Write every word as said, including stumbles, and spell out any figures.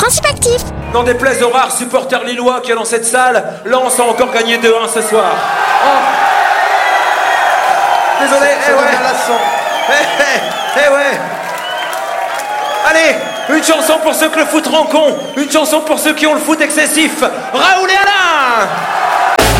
Principe actif. N'en déplaise aux rares supporters lillois qu'il y a dans cette salle, Lens a encore gagné deux un ce soir. Oh. Désolé, eh ouais. Eh, eh, eh ouais. Allez, une chanson pour ceux que le foot rend con, une chanson pour ceux qui ont le foot excessif. Raoul et Alain.